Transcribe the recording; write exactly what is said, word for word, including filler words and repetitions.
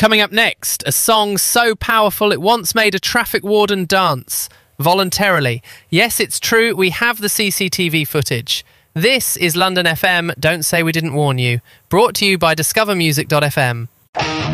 Coming up next, a song so powerful it once made a traffic warden dance. Voluntarily. Yes, it's true, we have the C C T V footage. This is London F M, Don't Say We Didn't Warn You. Brought to you by discover music dot f m.